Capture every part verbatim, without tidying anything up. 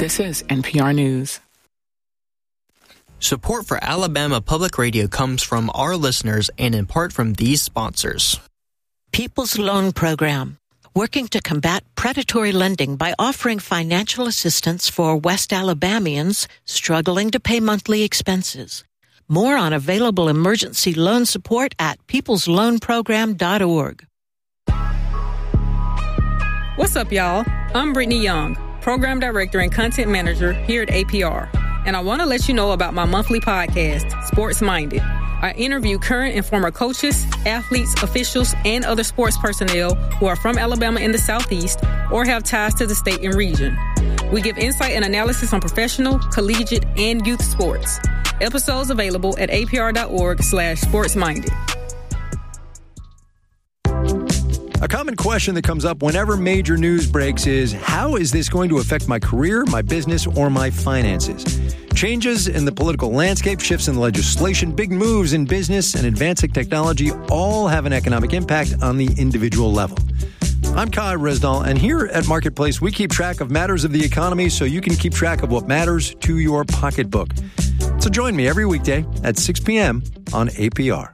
This is N P R News. Support for Alabama Public Radio comes from our listeners and in part from these sponsors. People's Loan Program, working to combat predatory lending by offering financial assistance for West Alabamians struggling to pay monthly expenses. More on available emergency loan support at peoples loan program dot org. What's up, y'all? I'm Brittany Young, Program Director and Content Manager here at A P R. And I want to let you know about my monthly podcast, Sports Minded. I interview current and former coaches, athletes, officials, and other sports personnel who are from Alabama in the Southeast or have ties to the state and region. We give insight and analysis on professional, collegiate, and youth sports. Episodes available at apr.org slash sportsminded. A common question that comes up whenever major news breaks is, how is this going to affect my career, my business, or my finances? Changes in the political landscape, shifts in legislation, big moves in business, and advancing technology all have an economic impact on the individual level. I'm Kai Resdahl, and here at Marketplace, we keep track of matters of the economy so you can keep track of what matters to your pocketbook. So join me every weekday at six p.m. on A P R.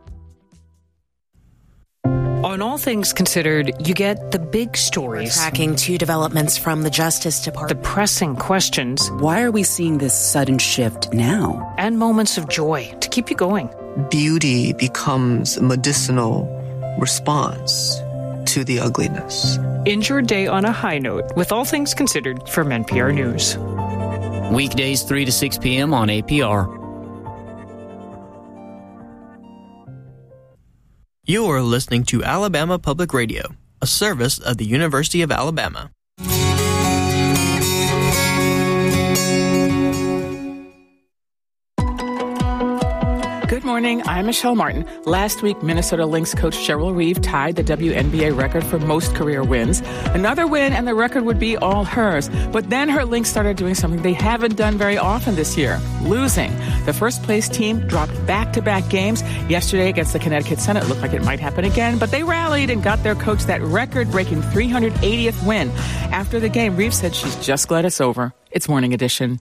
On All Things Considered, you get the big stories. We're tracking two developments from the Justice Department. The pressing questions. Why are we seeing this sudden shift now? And moments of joy to keep you going. Beauty becomes a medicinal response to the ugliness. End your day on a high note with All Things Considered from N P R News. Weekdays three to six p.m. on A P R. You are listening to Alabama Public Radio, a service of the University of Alabama. Good morning, I'm Michelle Martin. Last week, Minnesota Lynx coach Cheryl Reeve tied the W N B A record for most career wins. Another win and the record would be all hers. But then her Lynx started doing something they haven't done very often this year, losing. The first place team dropped back-to-back games. Yesterday against the Connecticut Sun, it looked like it might happen again, but they rallied and got their coach that record-breaking three hundred eightieth win. After the game, Reeve said she's just glad it's over. It's Morning Edition.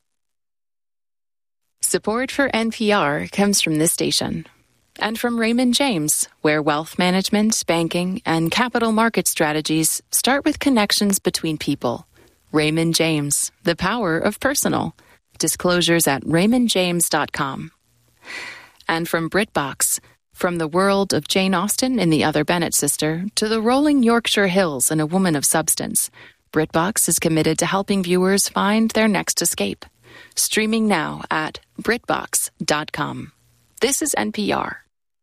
Support for N P R comes from this station and from Raymond James, where wealth management, banking, and capital market strategies start with connections between people. Raymond James, the power of personal. Disclosures at raymond james dot com. And from BritBox, from the world of Jane Austen in The Other Bennett Sister to the rolling Yorkshire Hills in A Woman of Substance, BritBox is committed to helping viewers find their next escape. Streaming now at britbox dot com. This is N P R.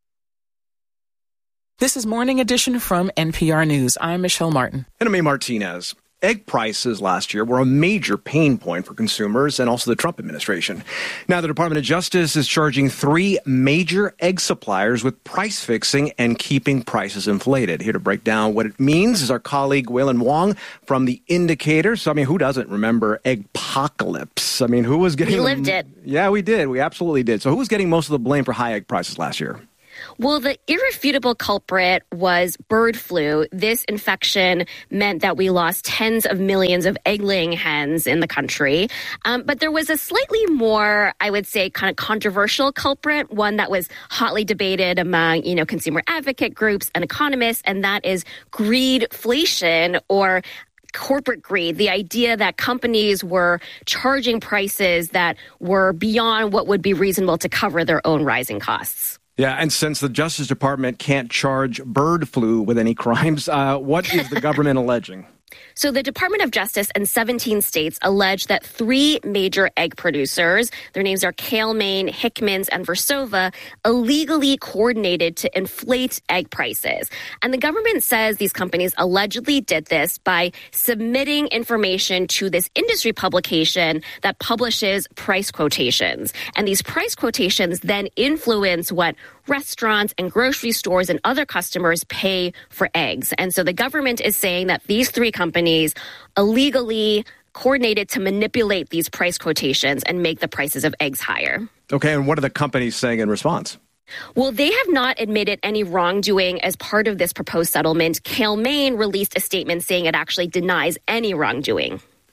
This is Morning Edition from N P R News. I'm Michelle Martin. And I'm A. Martinez. Egg prices last year were a major pain point for consumers and also the Trump administration. Now, the Department of Justice is charging three major egg suppliers with price fixing and keeping prices inflated. Here to break down what it means is our colleague Waylon Wong from The Indicator. So, I mean, who doesn't remember Eggpocalypse? I mean, who was getting... We lived it. Yeah, we did. We absolutely did. So who was getting most of the blame for high egg prices last year? Well, the irrefutable culprit was bird flu. This infection meant that we lost tens of millions of egg-laying hens in the country. Um, but there was a slightly more, I would say, kind of controversial culprit, one that was hotly debated among, you know, consumer advocate groups and economists, and that is greedflation, or corporate greed, the idea that companies were charging prices that were beyond what would be reasonable to cover their own rising costs. Yeah, and since the Justice Department can't charge bird flu with any crimes, uh, what is the government alleging? So the Department of Justice and seventeen states allege that three major egg producers, their names are Kale-Maine, Hickman's, and Versova, illegally coordinated to inflate egg prices. And the government says these companies allegedly did this by submitting information to this industry publication that publishes price quotations. And these price quotations then influence what restaurants and grocery stores and other customers pay for eggs. And so the government is saying that these three companies illegally coordinated to manipulate these price quotations and make the prices of eggs higher. Okay, and what are the companies saying in response? Well, they have not admitted any wrongdoing as part of this proposed settlement. Kale-Maine released a statement saying it actually denies any wrongdoing.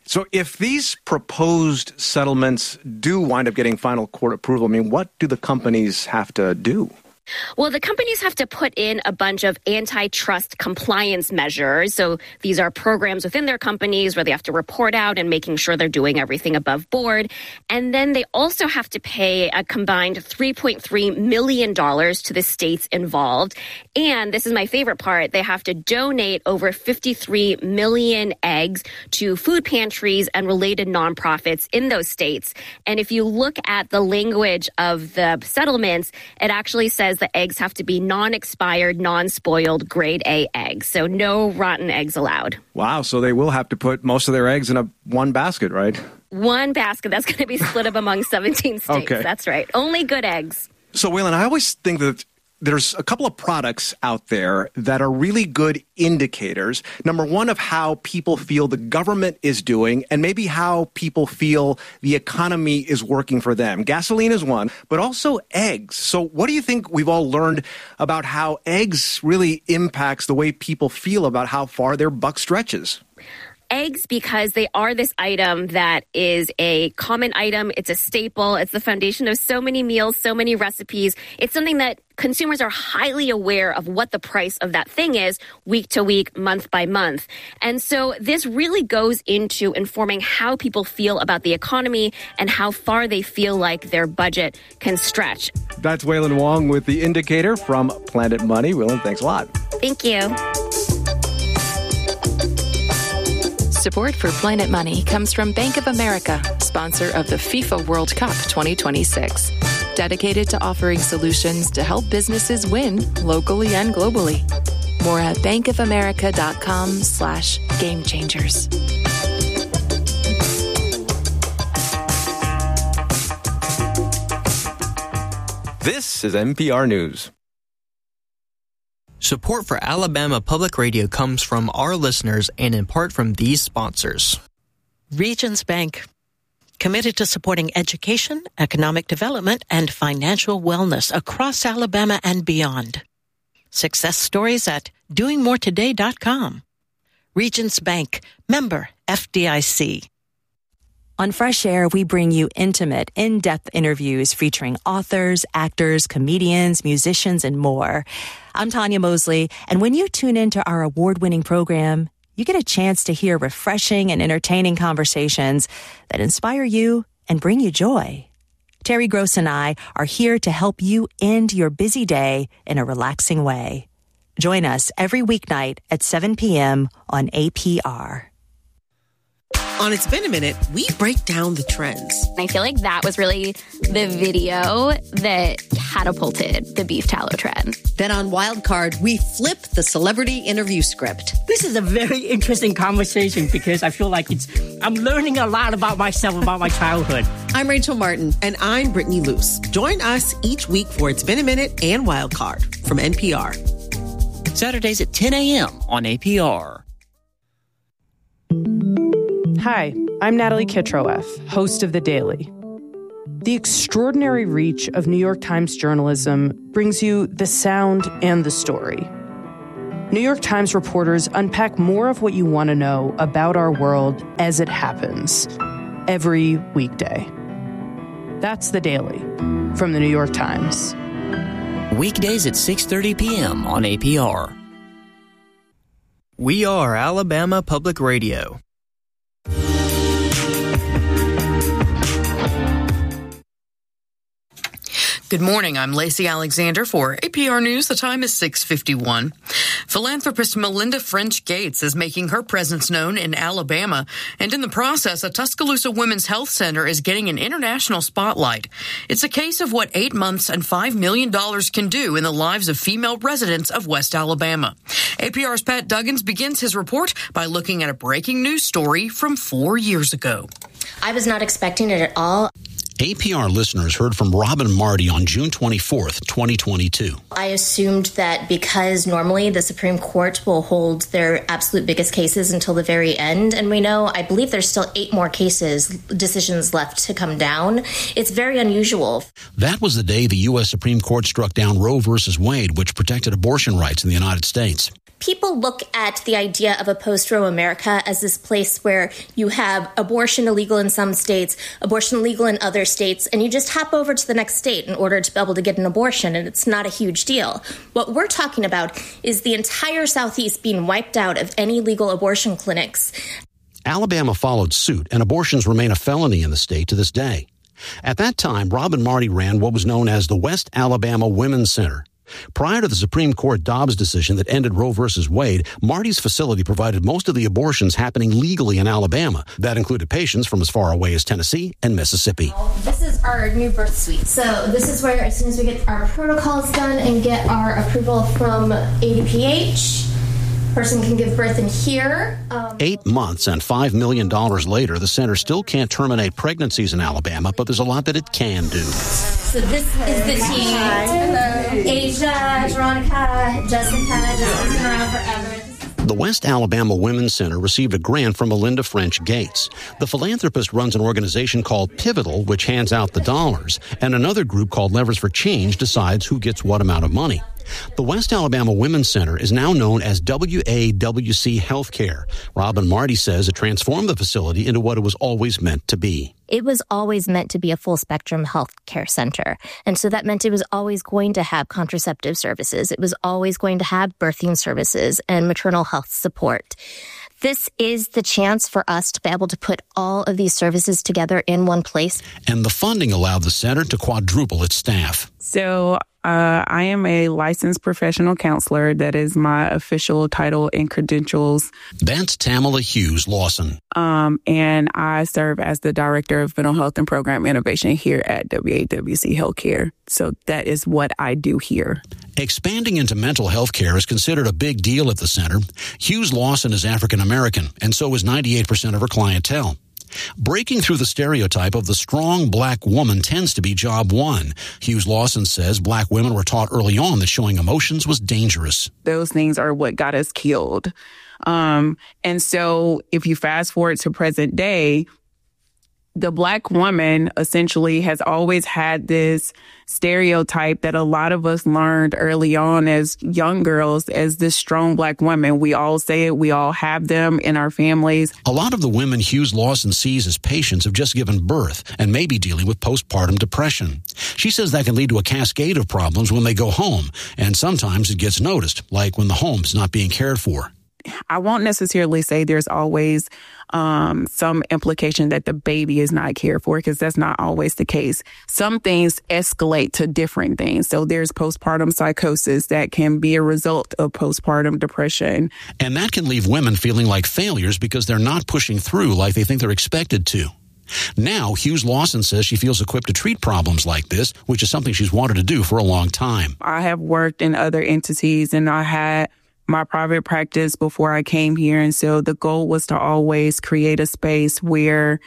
So if these proposed settlements do wind up getting final court approval, I mean, what do the companies have to do? Well, the companies have to put in a bunch of antitrust compliance measures. So these are programs within their companies where they have to report out and making sure they're doing everything above board. And then they also have to pay a combined three point three million dollars to the states involved. And this is my favorite part. They have to donate over fifty-three million eggs to food pantries and related nonprofits in those states. And if you look at the language of the settlements, it actually says the eggs have to be non-expired, non-spoiled, grade A eggs. So no rotten eggs allowed. Wow. So they will have to put most of their eggs in a one basket, right? One basket. That's going to be split up among seventeen states. Okay. That's right. Only good eggs. So, Waylon, I always think that there's a couple of products out there that are really good indicators. Number one, of how people feel the government is doing and maybe how people feel the economy is working for them. Gasoline is one, but also eggs. So what do you think we've all learned about how eggs really impacts the way people feel about how far their buck stretches? Eggs, because they are this item that is a common item. It's a staple. It's the foundation of so many meals, so many recipes. It's something that consumers are highly aware of what the price of that thing is week to week, month by month. And so this really goes into informing how people feel about the economy and how far they feel like their budget can stretch. That's Waylon Wong with The Indicator from Planet Money. Waylon, thanks a lot. Thank you. Support for Planet Money comes from Bank of America, sponsor of the FIFA World Cup twenty twenty-six. Dedicated to offering solutions to help businesses win locally and globally. More at bankofamerica.com slash game changers. This is N P R News. Support for Alabama Public Radio comes from our listeners and in part from these sponsors. Regions Bank, committed to supporting education, economic development, and financial wellness across Alabama and beyond. Success stories at doing more today dot com. Regions Bank, member F D I C. On Fresh Air, we bring you intimate, in-depth interviews featuring authors, actors, comedians, musicians, and more. I'm Tanya Mosley, and when you tune into our award-winning program, you get a chance to hear refreshing and entertaining conversations that inspire you and bring you joy. Terry Gross and I are here to help you end your busy day in a relaxing way. Join us every weeknight at seven p.m. on A P R. On It's Been a Minute, we break down the trends. I feel like that was really the video that catapulted the beef tallow trend. Then on Wild Card, we flip the celebrity interview script. This is a very interesting conversation because I feel like it's I'm learning a lot about myself, about my childhood. I'm Rachel Martin. And I'm Brittany Luce. Join us each week for It's Been a Minute and Wild Card from N P R. Saturdays at ten a.m. on A P R. Hi, I'm Natalie Kitroeff, host of The Daily. The extraordinary reach of New York Times journalism brings you the sound and the story. New York Times reporters unpack more of what you want to know about our world as it happens, every weekday. That's The Daily from The New York Times. Weekdays at six thirty p.m. on A P R. We are Alabama Public Radio. Good morning. I'm Lacey Alexander for A P R News. The time is six fifty-one. Philanthropist Melinda French Gates is making her presence known in Alabama, and in the process, a Tuscaloosa Women's Health Center is getting an international spotlight. It's a case of what eight months and five million dollars can do in the lives of female residents of West Alabama. A P R's Pat Duggins begins his report by looking at a breaking news story from four years ago. I was not expecting it at all. A P R listeners heard from Robin Marty on June twenty-fourth, twenty twenty-two. I assumed that because normally the Supreme Court will hold their absolute biggest cases until the very end, and we know, I believe there's still eight more cases, decisions left to come down. It's very unusual. That was the day the U S Supreme Court struck down Roe versus Wade, which protected abortion rights in the United States. people look at the idea of a post-Roe America as this place where you have abortion illegal in some states, abortion legal in other states, and you just hop over to the next state in order to be able to get an abortion, and it's not a huge deal. What we're talking about is the entire Southeast being wiped out of any legal abortion clinics. Alabama followed suit, and abortions remain a felony in the state to this day. At that time, Robin Marty ran what was known as the West Alabama Women's Center. Prior to the Supreme Court Dobbs decision that ended Roe versus Wade, Marty's facility provided most of the abortions happening legally in Alabama. That included patients from as far away as Tennessee and Mississippi. This is our new birth suite. So this is where, as soon as we get our protocols done and get our approval from A D P H, person can give birth in here. Um, Eight months and five million dollars later, the center still can't terminate pregnancies in Alabama, but there's a lot that it can do. So this is the team. Hello. Asia, Veronica, Jessica, Jessica's been around forever. The West Alabama Women's Center received a grant from Melinda French Gates. The philanthropist runs an organization called Pivotal, which hands out the dollars, and another group called Levers for Change decides who gets what amount of money. The West Alabama Women's Center is now known as W A W C Healthcare. Robin Marty says it transformed the facility into what it was always meant to be. It was always meant to be a full-spectrum health care center. And so that meant it was always going to have contraceptive services. It was always going to have birthing services and maternal health support. This is the chance for us to be able to put all of these services together in one place. And the funding allowed the center to quadruple its staff. So uh, I am a licensed professional counselor. That is my official title and credentials. That's Tamala Hughes Lawson. Um, and I serve as the Director of Mental Health and Program Innovation here at W A W C Healthcare. So that is what I do here. Expanding into mental health care is considered a big deal at the center. Hughes Lawson is African American, and so is ninety-eight percent of her clientele. Breaking through the stereotype of the strong black woman tends to be job one. Hughes Lawson says black women were taught early on that showing emotions was dangerous. Those things are what got us killed. Um, and so if you fast forward to present day, the black woman essentially has always had this stereotype that a lot of us learned early on as young girls as this strong black woman. We all say it. We all have them in our families. A lot of the women Hughes Lawson sees as patients have just given birth and may be dealing with postpartum depression. She says that can lead to a cascade of problems when they go home, and sometimes it gets noticed, like when the home's not being cared for. I won't necessarily say there's always um, some implication that the baby is not cared for, because that's not always the case. Some things escalate to different things. So there's postpartum psychosis that can be a result of postpartum depression. And that can leave women feeling like failures because they're not pushing through like they think they're expected to. Now, Hughes Lawson says she feels equipped to treat problems like this, which is something she's wanted to do for a long time. I have worked in other entities, and I had my private practice before I came here. And so the goal was to always create a space where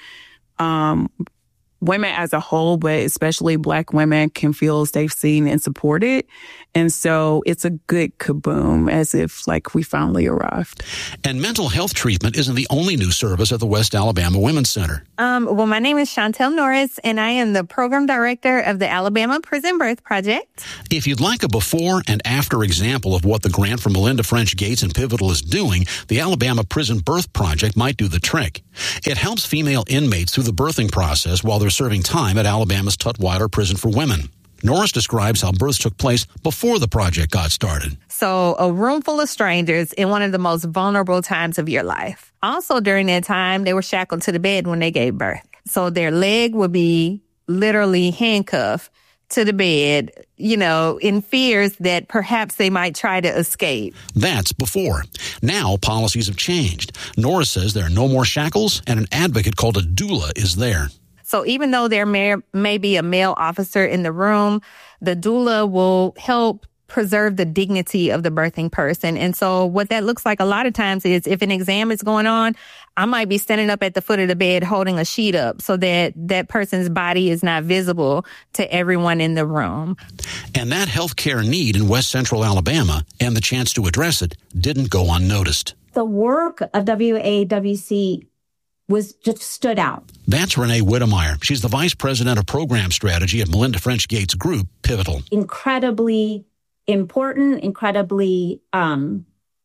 um, women as a whole, but especially black women, can feel safe, seen, and supported. And so it's a good kaboom, as if like we finally arrived. And mental health treatment isn't the only new service at the West Alabama Women's Center. Um, well, my name is Chantel Norris, and I am the program director of the Alabama Prison Birth Project. If you'd like a before and after example of what the grant from Melinda French Gates and Pivotal is doing, the Alabama Prison Birth Project might do the trick. It helps female inmates through the birthing process while they're serving time at Alabama's Tutwiler Prison for Women. Norris describes how births took place before the project got started. So a room full of strangers in one of the most vulnerable times of your life. Also during that time, they were shackled to the bed when they gave birth. So their leg would be literally handcuffed to the bed, you know, in fears that perhaps they might try to escape. That's before. Now policies have changed. Norris says there are no more shackles, and an advocate called a doula is there. So even though there may, may be a male officer in the room, the doula will help preserve the dignity of the birthing person. And so what that looks like a lot of times is if an exam is going on, I might be standing up at the foot of the bed holding a sheet up so that that person's body is not visible to everyone in the room. And that healthcare need in West Central Alabama and the chance to address it didn't go unnoticed. The work of W A W C was just stood out. That's Renee Whittemeyer. She's the vice president of program strategy at Melinda French Gates Group, Pivotal. Incredibly important, incredibly um,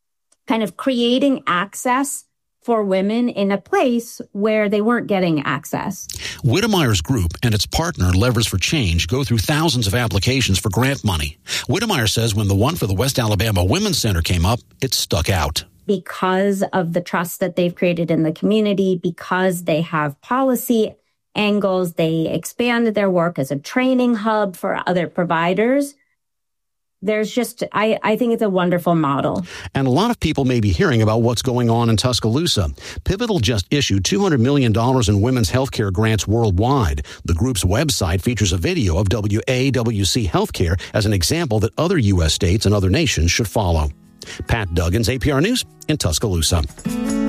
kind of creating access for women in a place where they weren't getting access. Whittemeyer's group and its partner, Levers for Change, go through thousands of applications for grant money. Whittemeyer says when the one for the West Alabama Women's Center came up, it stuck out. Because of the trust that they've created in the community, because they have policy angles, they expanded their work as a training hub for other providers. There's just, I, I think it's a wonderful model. And a lot of people may be hearing about what's going on in Tuscaloosa. Pivotal just issued two hundred million dollars in women's healthcare grants worldwide. The group's website features a video of W A W C Healthcare as an example that other U S states and other nations should follow. Pat Duggins, A P R News in Tuscaloosa.